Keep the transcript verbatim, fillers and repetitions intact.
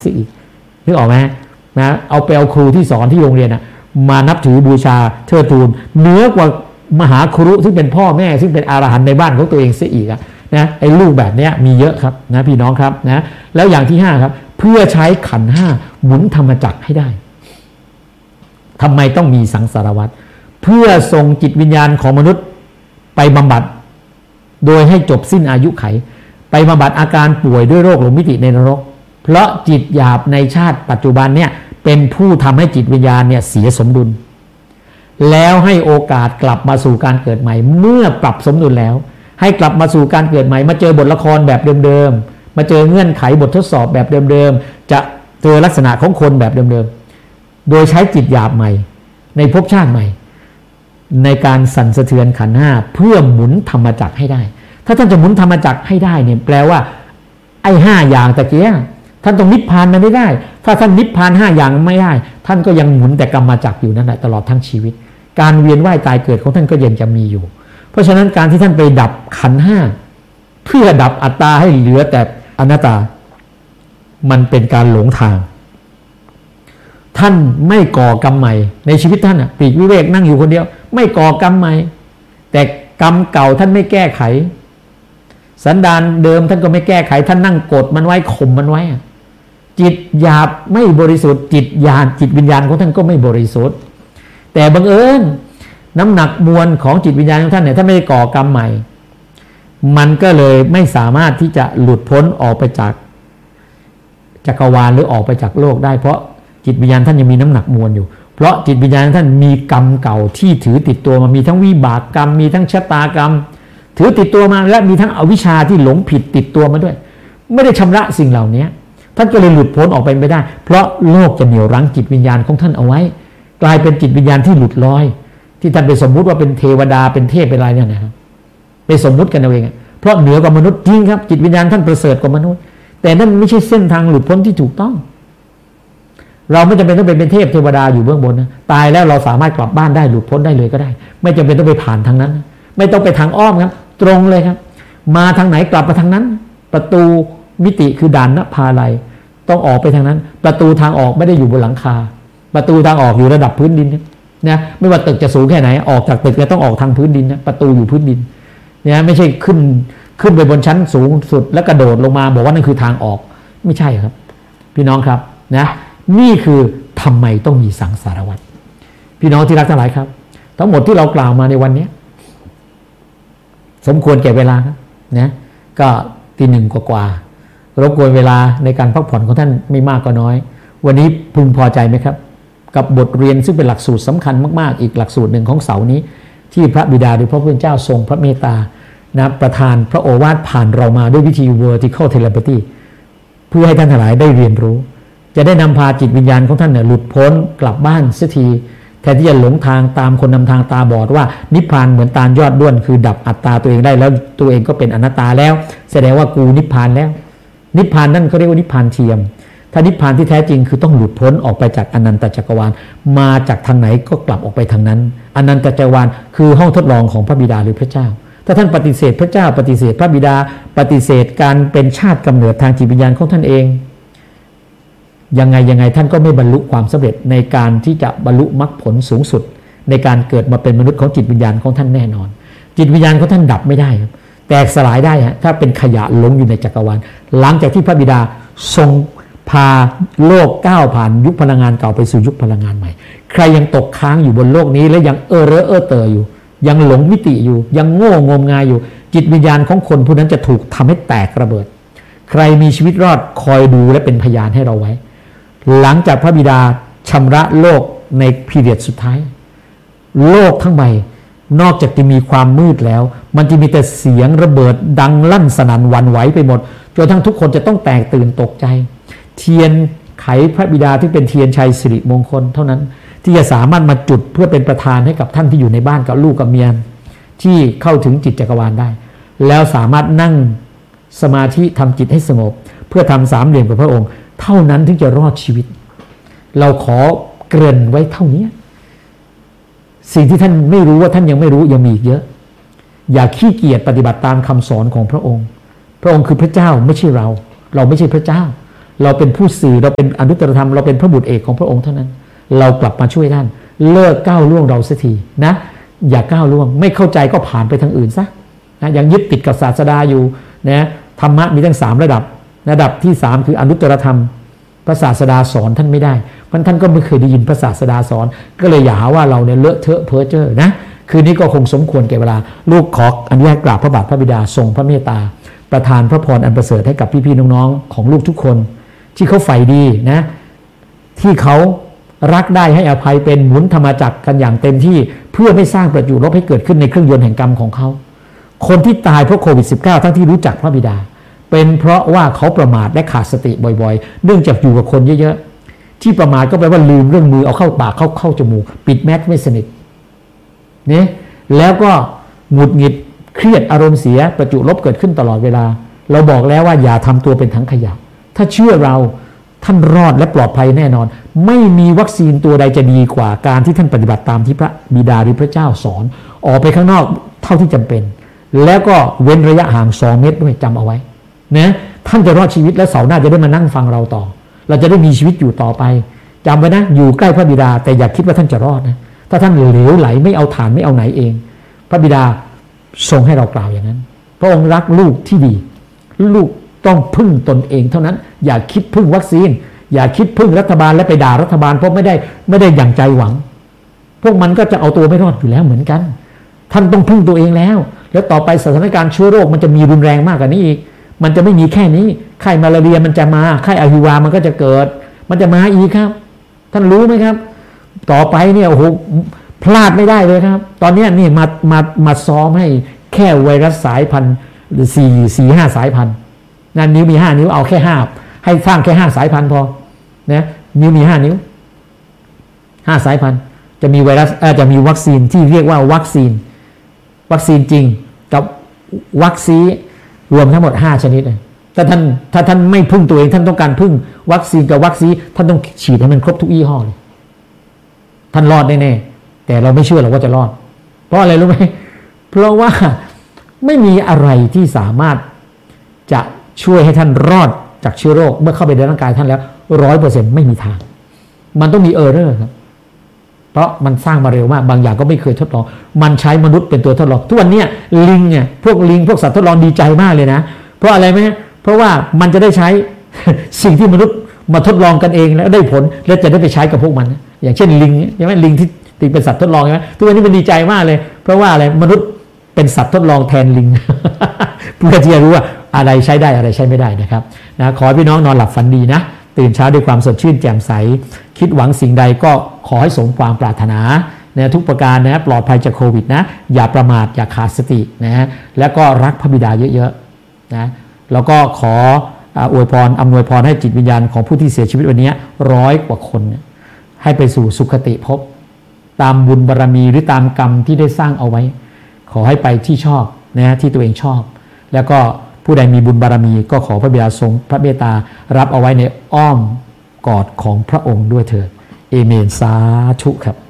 ซะอีกนึกออกไหมนะเอาไปเอาครูที่สอนที่โรงเรียนนะมานับถือบูชาเทิดทูนเหนือกว่ามหาครุซึ่งเป็นพ่อแม่ซึ่งเป็นอรหันต์ในบ้านของตัวเองเสียอีกนะไอ้ลูกแบบนี้มีเยอะครับนะพี่น้องครับนะแล้วอย่างที่ห้าครับเพื่อใช้ขันธ์ห้าหมุนธรรมจักรให้ได้ทำไมต้องมีสังสารวัฏเพื่อส่งจิตวิญญาณของมนุษย์ไปบำบัดโดยให้จบสิ้นอายุไขไปบำบัดอาการป่วยด้วยโรคหลงมิติในนรกเพราะจิตหยาบในชาติปัจจุบันเนี่ยเป็นผู้ทำให้จิตวิญญาณเนี่ยเสียสมดุลแล้วให้โอกาสกลับมาสู่การเกิดใหม่เมื่อปรับสมดุลแล้วให้กลับมาสู่การเกิดใหม่มาเจอบทละครแบบเดิมๆมาเจอเงื่อนไขบททดสอบแบบเดิมๆจะเจอลักษณะของคนแบบเดิมๆโดยใช้จิตหยาบใหม่ในภพชาติใหม่ในการสั่นสะเทือนขันธ์ห้าเพื่อหมุนธรรมจักรให้ได้ถ้าท่านจะหมุนธรรมจักรให้ได้เนี่ยแปลว่าไอ้ห้าอย่างตะเกียท่านต้องนิพพานมันไม่ได้ถ้าท่านนิพพานห้าอย่างไม่ได้ท่านก็ยังหมุนแต่กรรมจักรอยู่นั่นแหละตลอดทั้งชีวิตการเวียนว่ายตายเกิดของท่านก็ยังจะมีอยู่เพราะฉะนั้นการที่ท่านไปดับขันธ์ห้าเพื่อดับอัตตาให้เหลือแต่อนัตตามันเป็นการหลงทางท่านไม่ก่อกรรมใหม่ในชีวิตท่านอ่ะปลีกวิเวกนั่งอยู่คนเดียวไม่ก่อกรรมใหม่แต่กรรมเก่าท่านไม่แก้ไขสันดานเดิมท่านก็ไม่แก้ไขท่านนั่งกดมันไว้ข่มมันไว้จิตหยาบไม่บริสุทธิ์จิตญาณจิตวิญญาณของท่านก็ไม่บริสุทธิ์แต่บังเอิญน้ำหนักมวลของจิตวิญญาณของท่านเนี่ยถ้าไม่ได้ก่อกรรมใหม่มันก็เลยไม่สามารถที่จะหลุดพ้นออกไปจากจักรวาลหรือออกไปจากโลกได้เพราะจิตวิญญาณท่านยังมีน้ำหนักมวลอยู่เพราะจิตวิญญาณท่านมีกรรมเก่าที่ถือติดตัวมามีทั้งวิบากกรรมมีทั้งชะตากรรมถือติดตัวมาและมีทั้งอวิชชาที่หลงผิดติดตัวมาด้วยไม่ได้ชำระสิ่งเหล่านี้ท่านก็เลยหลุดพ้นออกไปไม่ได้เพราะโลกจะเหนี่ยวรั้งจิตวิญญาณของท่านเอาไว้กลายเป็นจิตวิญญาณที่หลุดลอยที่ท่านไปสมมุติว่าเป็นเทวดาเป็นเทพเป็นอะไรเนี่ยนะครับไปสมมุติกันเอาเองเพราะเหนือกว่ามนุษย์จริงครับจิตวิญญาณท่านประเสริฐกว่ามนุษย์แต่นั่นไม่ใช่เส้นทางหลุดพ้นที่ถูกต้องเราไม่จำเป็นต้องเป็นเทพเทวดาอยู่เบื้องบนนะตายแล้วเราสามารถกลับบ้านได้หลุดพ้นได้เลยก็ได้ไม่จำเป็นต้องไปผ่านทางนั้นไม่ต้องไปทางอ้อมครับตรงเลยครับมาทางไหนกลับมาทางนั้นประตูมิติคือด่านนภาลัยต้องออกไปทางนั้นประตูทางออกไม่ได้อยู่บนหลังคาประตูทางออกอยู่ระดับพื้นดินนะไม่ว่าตึกจะสูงแค่ไหนออกจากตึกจะต้องออกทางพื้นดินนะประตูอยู่พื้นดินเนี่ยไม่ใช่ขึ้นขึ้นไปบนชั้นสูงสุดแล้วกระโดดลงมาบอกว่านั่นคือทางออกไม่ใช่ครับพี่น้องครับนะนี่คือทำไมต้องมีสังสารวัฏพี่น้องที่รักทั้งหลายครับทั้งหมดที่เรากล่าวมาในวันนี้สมควรแก่เวลาครับนะก็ตีหนึ่งกว่ารบกวนเวลาในการพักผ่อนของท่านไม่มากก็น้อยวันนี้พึงพอใจไหมครับกับบทเรียนซึ่งเป็นหลักสูตรสำคัญมากๆอีกหลักสูตรหนึ่งของเสาร์นี้ที่พระบิดาหรือพระผู้เป็นเจ้าทรงพระเมตตานะประทานพระโอวาทผ่านเรามาด้วยวิธี vertical telepathy เพื่อให้ท่านทั้งหลายได้เรียนรู้จะได้นำพาจิตวิญญาณของท่านเนี่ยหลุดพ้นกลับบ้านเสียทีแทนที่จะหลงทางตามคนนำทางตาบอดว่านิพพานเหมือนตาลยอดด้วนคือดับอัตตาตัวเองได้แล้วตัวเองก็เป็นอนัตตาแล้วแสดงว่ากูนิพพานแล้วนิพพานนั่นเขาเรียกว่านิพพานเทียมถ้านิพพานที่แท้จริงคือต้องหลุดพ้นออกไปจากอนันตจักรวาลมาจากทางไหนก็กลับออกไปทางนั้นอนันตจักรวาลคือห้องทดลองของพระบิดาหรือพระเจ้าถ้าท่านปฏิเสธพระเจ้าปฏิเสธพระบิดาปฏิเสธการเป็นชาติกำเนิดทางจิตวิญญาณของท่านเองยังไงยังไงท่านก็ไม่บรรลุความสำเร็จในการที่จะบรรลุมรรคผลสูงสุดในการเกิดมาเป็นมนุษย์ของจิตวิญญาณของท่านแน่นอนจิตวิญญาณของท่านดับไม่ได้ครับแตกสลายได้ฮะถ้าเป็นขยะหลงอยู่ในจักรวาลหลังจากที่พระบิดาทรงพาโลกก้าวผ่านยุคพลังงานเก่าไปสู่ยุคพลังงานใหม่ใครยังตกค้างอยู่บนโลกนี้และยังเออเรอเออเตออยู่ยังหลงมิติอยู่ยังโง่งมงายอยู่จิตวิญญาณของคนผู้นั้นจะถูกทำให้แตกระเบิดใครมีชีวิตรอดคอยดูและเป็นพยานให้เราไว้หลังจากพระบิดาชำระโลกในพีเรียดสุดท้ายโลกทั้งใบนอกจากจะมีความมืดแล้วมันจะมีแต่เสียงระเบิดดังลั่นสนั่นหวั่นไหวไปหมดจนทั้งทุกคนจะต้องแตกตื่นตกใจเทียนไขพระบิดาที่เป็นเทียนชัยสิริมงคลเท่านั้นที่จะสามารถมาจุดเพื่อเป็นประธานให้กับท่านที่อยู่ในบ้านกับลูกกับเมียที่เข้าถึงจิตจักรวาลได้แล้วสามารถนั่งสมาธิทำจิตให้สงบเพื่อทำสามเหลี่ยมกับพระองค์เท่านั้นถึงจะรอดชีวิตเราขอเกริ่นไว้เท่านี้สิ่งที่ท่านไม่รู้ว่าท่านยังไม่รู้ยังมีอีกเยอะอย่าขี้เกียจปฏิบัติตามคำสอนของพระองค์พระองค์คือพระเจ้าไม่ใช่เราเราไม่ใช่พระเจ้าเราเป็นผู้สื่อเราเป็นอนุตตรธรรมเราเป็นพระบุตรเอกของพระองค์เท่านั้นเรากลับมาช่วยท่านเลิกก้าวล่วงเราสักทีนะอย่าก้าวล่วงไม่เข้าใจก็ผ่านไปทางอื่นซะนะยังยึดติดกับศาสดาอยู่นะธรรมะมีทั้งสามระดับระดับที่สามคืออนุตตรธรรมพระศาสดาสอนท่านไม่ได้เพราะท่านก็ไม่เคยได้ยินพระศาสดาสอนก็เลยอย่าหาว่าเราเนี่ยเลอะเทอะเพ้อเจ้อนะคืนนี้ก็คงสมควรแก่เวลาลูกขออนุญาตกราบพระบาทพระบิดาทรงพระเมตตาประทานพระพรอันประเสริฐให้กับพี่ๆน้องๆของลูกทุกคนที่เขาใฝ่ดีนะที่เขารักได้ให้อภัยเป็นหมุนธรรมจักรกันอย่างเต็มที่เพื่อไม่สร้างประจุลบให้เกิดขึ้นในเครื่องยนต์แห่งกรรมของเขาคนที่ตายเพราะโควิด สิบเก้า ทั้งที่รู้จักพระบิดาเป็นเพราะว่าเขาประมาทและขาดสติบ่อยๆเนื่องจากอยู่กับคนเยอะๆที่ประมาทก็แปลว่าลืมเรื่องมือเอาเข้าปากเข้าเข้าจมูกปิดแมสไม่สนิทเนี่ยแล้วก็หงุดหงิดเครียดอารมณ์เสียประจุลบเกิดขึ้นตลอดเวลาเราบอกแล้วว่าอย่าทำตัวเป็นถังขยะถ้าเชื่อเราท่านรอดและปลอดภัยแน่นอนไม่มีวัคซีนตัวใดจะดีกว่าการที่ท่านปฏิบัติตามที่พระบิดาหรือพระเจ้าสอนออกไปข้างนอกเท่าที่จำเป็นแล้วก็เว้นระยะห่างสองเมตรด้วยจำเอาไว้นะท่านจะรอดชีวิตและเสาร์หน้าจะได้มานั่งฟังเราต่อเราจะได้มีชีวิตอยู่ต่อไปจำไว้นะอยู่ใกล้พระบิดาแต่อย่าคิดว่าท่านจะรอดนะถ้าท่านเหลวไหลไม่เอาฐานไม่เอาไหนเองพระบิดาทรงให้เรากล่าวอย่างนั้นพระองค์รักลูกที่ดีลูกต้องพึ่งตนเองเท่านั้นอย่าคิดพึ่งวัคซีนอย่าคิดพึ่งรัฐบาลและไปด่ารัฐบาลเพราะไม่ได้ไม่ได้อย่างใจหวังพวกมันก็จะเอาตัวไม่รอดอยู่แล้วเหมือนกันท่านต้องพึ่งตัวเองแล้วแล้วต่อไปสถานการณ์เชื้อโรคมันจะมีรุนแรงมากกว่านี้อีกมันจะไม่มีแค่นี้ไข้มาลาเรียมันจะมาไข้อะฮิวามันก็จะเกิดมันจะมาอีกครับท่านรู้ไหมครับต่อไปเนี่ยโอ้โหพลาดไม่ได้เลยครับตอนนี้นี่มามามาซ้อมให้แค่ไวรัสสายพันธุ์หรือสี่สี่ห้าสายพันธุ์นั่นนิ้วมีห้านิ้วเอาแค่ห้าให้สร้างแค่ห้าสายพันธุ์พอนะนิ้วมีห้านิ้วห้าสายพันธุ์จะมีไวรัสเออจะมีวัคซีนที่เรียกว่าวัคซีนวัคซีนจริงกับวัคซีนรวมทั้งหมดห้าชนิดเลยถ้าท่านถ้าท่านไม่พึ่งตัวเองท่านต้องการพึ่งวัคซีนกับวัคซีนท่านต้องฉีดให้มันครบทุกยี่ห้อเลยท่านรอดแน่ๆแต่เราไม่เชื่อหรอกว่าจะรอดเพราะอะไรรู้ไหมเพราะว่าไม่มีอะไรที่สามารถจะช่วยให้ท่านรอดจากเชื้อโรคเมื่อเข้าไปในร่างกายท่านแล้วร้อยเปอร์เซ็นต์ไม่มีทางมันต้องมีเออร์เรอร์ครับเพราะมันสร้างมาเร็วมากบางอย่างก็ไม่เคยทดลองมันใช้มนุษย์เป็นตัวทดลองทุกวันนี้ลิงเนี่ยพวกลิงพวกสัตว์ทดลองดีใจมากเลยนะเพราะอะไรไหมเพราะว่ามันจะได้ใช้ สิ่งที่มนุษย์มาทดลองกันเองแล้วได้ผลแล้วจะได้ไปใช้กับพวกมันอย่างเช่นลิงใช่ไหมลิงที่ติดเป็นสัตว์ทดลองใช่ไหมทุกวันนี้มันดีใจมากเลยเพราะว่าอะไรมนุษย์เป็นสัตว์ทดลองแทนลิง เพื่อที่จะรู้ว่าอะไรใช้ได้อะไรใช้ไม่ได้นะครับนะขอให้พี่น้องนอนหลับฝันดีนะตื่นเช้าด้วยความสดชื่นแจ่มใสคิดหวังสิ่งใดก็ขอให้สมความปรารถนานะทุกประการนะปลอดภัยจากโควิดนะอย่าประมาทอย่าขาดสตินะแล้วก็รักพระบิดาเยอะๆนะแล้วก็ขออวยพรอำนวยพรให้จิตวิญญาณของผู้ที่เสียชีวิตวันนี้ร้อยกว่าคนให้ไปสู่สุคติภพตามบุญบารมีหรือตามกรรมที่ได้สร้างเอาไว้ขอให้ไปที่ชอบนะที่ตัวเองชอบแล้วก็ผู้ใดมีบุญบารมีก็ขอพระบิดาทรงพระเมตตารับเอาไว้ในอ้อมกอดของพระองค์ด้วยเถิดเอเมนสาธุครับ